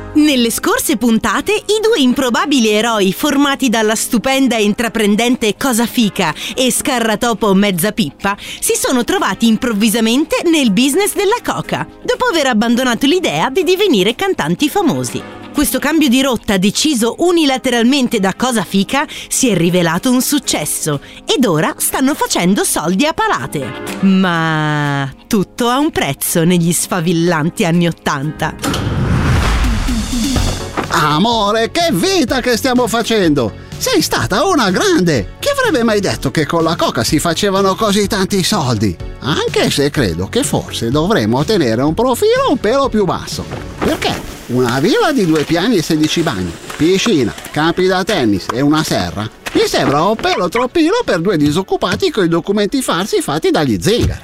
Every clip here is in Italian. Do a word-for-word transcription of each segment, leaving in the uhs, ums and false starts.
Nelle scorse puntate, i due improbabili eroi formati dalla stupenda e intraprendente Cosa Fica e Scarratopo Mezza Pippa si sono trovati improvvisamente nel business della coca, dopo aver abbandonato l'idea di divenire cantanti famosi. Questo cambio di rotta deciso unilateralmente da Cosa Fica si è rivelato un successo ed ora stanno facendo soldi a palate. Ma tutto ha un prezzo negli sfavillanti anni Ottanta. Amore, che vita che stiamo facendo! Sei stata una grande! Chi avrebbe mai detto che con la coca si facevano così tanti soldi? Anche se credo che forse dovremmo tenere un profilo un pelo più basso. Perché? Una villa di due piani e sedici bagni, piscina, campi da tennis e una serra mi sembra un pelo troppino per due disoccupati con i documenti falsi fatti dagli zingari.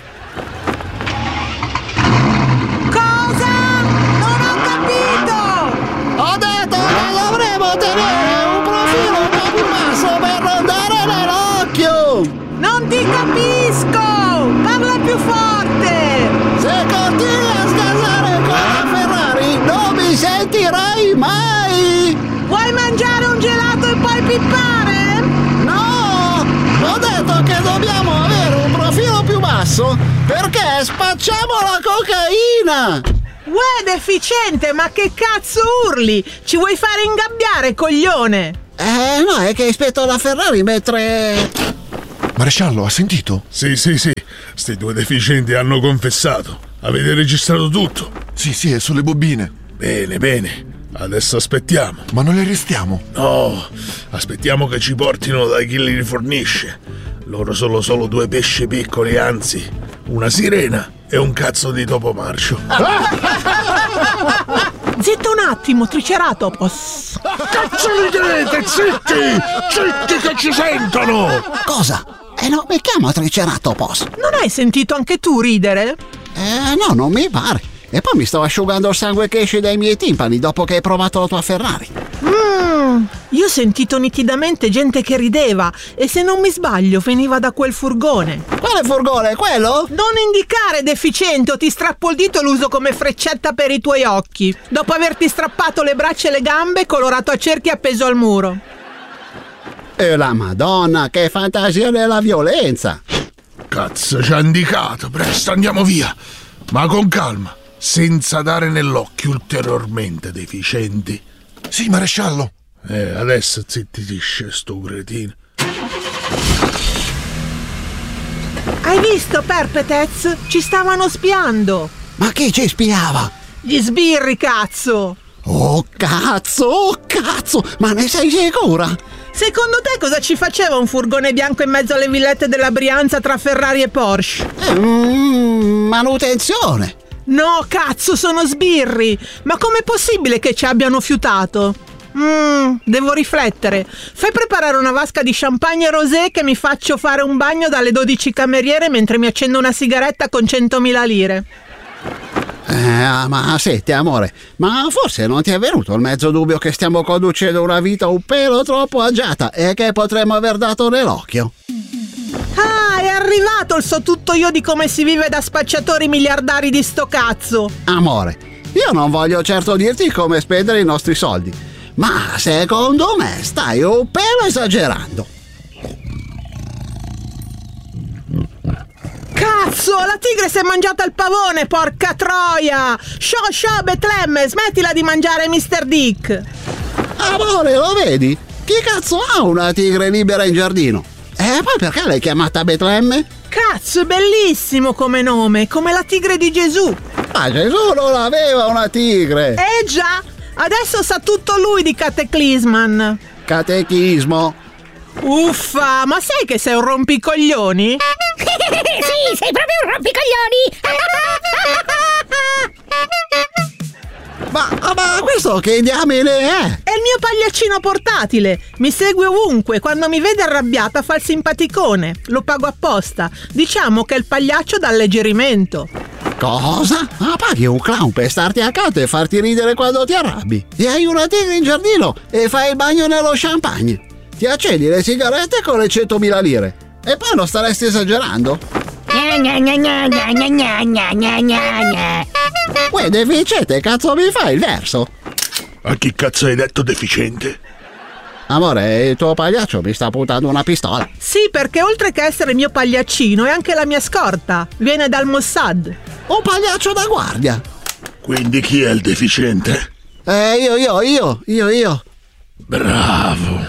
Non ti capisco! Parla più forte! Se continui a sgasare con la Ferrari non mi sentirai mai! Vuoi mangiare un gelato e poi pippare? No! Ho detto che dobbiamo avere un profilo più basso perché spacciamo la cocaina! Uè, deficiente, ma che cazzo urli? Ci vuoi fare ingabbiare, coglione? Eh, no, è che aspetto la Ferrari mentre... Maresciallo, ha sentito? Sì, sì, sì. Sti due deficienti hanno confessato. Avete registrato tutto? Sì, sì, è sulle bobine. Bene, bene. Adesso aspettiamo. Ma non li arrestiamo? No, aspettiamo che ci portino da chi li rifornisce. Loro sono solo due pesci piccoli, anzi, una sirena e un cazzo di topo marcio. Zitto un attimo, Triceratopos. Cazzo ridete, zitti! Zitti che ci sentono! Cosa? E non mi chiamo Triceratopos. Non hai sentito anche tu ridere? Eh, no, non mi pare. E poi mi sto asciugando il sangue che esce dai miei timpani dopo che hai provato la tua Ferrari. Mmm, io ho sentito nitidamente gente che rideva e se non mi sbaglio veniva da quel furgone. Quale furgone? Quello? Non indicare, deficiente, o ti strappo il dito e lo uso come freccetta per i tuoi occhi. Dopo averti strappato le braccia e le gambe, colorato a cerchi appeso al muro. E la Madonna, che fantasia della violenza! Cazzo, ci ha indicato, presto andiamo via. Ma con calma, senza dare nell'occhio ulteriormente, deficienti. Sì, maresciallo. Eh, adesso zittisce sto cretino. Hai visto, Perpetez? Ci stavano spiando. Ma chi ci spiava? Gli sbirri, cazzo! Oh cazzo, oh cazzo, ma ne sei sicura? Secondo te cosa ci faceva un furgone bianco in mezzo alle villette della Brianza tra Ferrari e Porsche? Mm, manutenzione. No, cazzo, sono sbirri! Ma com'è possibile che ci abbiano fiutato? Mmm, devo riflettere. Fai preparare una vasca di champagne rosé che mi faccio fare un bagno dalle dodici cameriere mentre mi accendo una sigaretta con centomila lire. Eh, ma senti, amore, ma forse non ti è venuto il mezzo dubbio che stiamo conducendo una vita un pelo troppo agiata e che potremmo aver dato nell'occhio? Ah, è arrivato il so tutto io di come si vive da spacciatori miliardari di sto cazzo. Amore, io non voglio certo dirti come spendere i nostri soldi, ma secondo me stai un pelo esagerando. Cazzo, la tigre si è mangiata il pavone, porca troia! Show, show, Betlemme, smettila di mangiare mister Dick! Amore, lo vedi? Chi cazzo ha una tigre libera in giardino? E poi perché l'hai chiamata Betlemme? Cazzo, è bellissimo come nome, come la tigre di Gesù! Ma Gesù non aveva una tigre! Eh già, adesso sa tutto lui di cateclisman! Catechismo? Uffa, ma sai che sei un rompicoglioni? Sì, sei proprio un rompicoglioni! Ma, ma questo che diamine è? È il mio pagliaccino portatile. Mi segue ovunque. Quando mi vede arrabbiata fa il simpaticone. Lo pago apposta. Diciamo che è il pagliaccio d'alleggerimento. Cosa? Ma paghi un clown per starti accanto e farti ridere quando ti arrabbi? E hai una tigre in giardino e fai il bagno nello champagne. Ti accendi le sigarette con le centomila lire. E poi non staresti esagerando? Uè, deficiente, cazzo mi fai il verso? A chi cazzo hai detto deficiente? Amore, il tuo pagliaccio mi sta puntando una pistola. Sì, perché oltre che essere mio pagliaccino è anche la mia scorta. Viene dal Mossad. Un pagliaccio da guardia. Quindi chi è il deficiente? Eh, io, io, io, io, io. Bravo.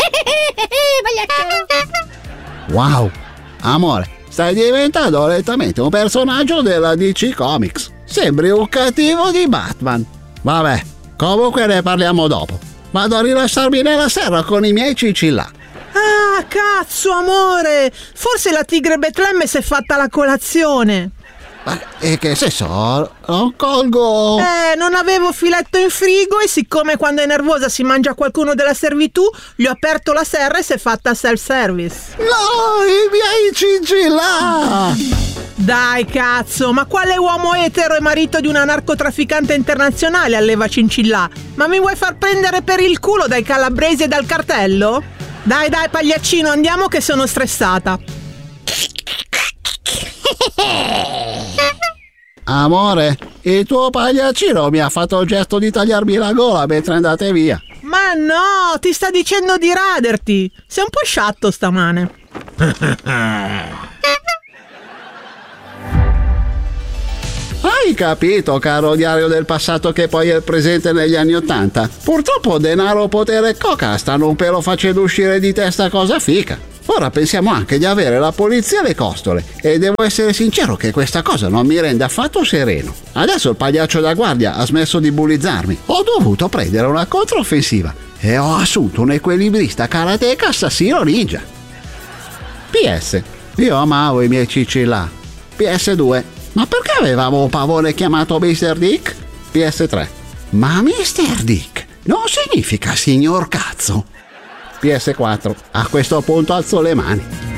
Wow, amore, stai diventando lentamente un personaggio della D C Comics. Sembri un cattivo di Batman. Vabbè, comunque ne parliamo dopo. Vado a rilassarmi nella serra con i miei cicillà. Ah, cazzo, amore! Forse la tigre Betlemme si è fatta la colazione. Ma e che senso? Non colgo. Eh, non avevo filetto in frigo e siccome quando è nervosa si mangia qualcuno della servitù, gli ho aperto la serra e si è fatta self-service. No, i miei cicillà! Dai, cazzo, ma quale uomo etero e marito di una narcotrafficante internazionale alleva cincillà? Ma mi vuoi far prendere per il culo dai calabresi e dal cartello? Dai, dai, pagliaccino, andiamo che sono stressata. Amore, il tuo pagliaccino mi ha fatto il gesto di tagliarmi la gola mentre andate via. Ma no, ti sta dicendo di raderti. Sei un po' sciatto stamane. Hai capito, caro diario del passato che poi è il presente negli anni Ottanta? Purtroppo denaro, potere e coca stanno un pelo facendo uscire di testa cosa fica. Ora pensiamo anche di avere la polizia alle costole e devo essere sincero che questa cosa non mi rende affatto sereno. Adesso il pagliaccio da guardia ha smesso di bullizzarmi. Ho dovuto prendere una controffensiva e ho assunto un equilibrista karateka assassino ninja. P S. Io amavo i miei cicillà. P S due. Ma perché avevamo un pavone chiamato mister Dick? P S tre. Ma mister Dick non significa signor cazzo. P S quattro. A questo punto alzo le mani.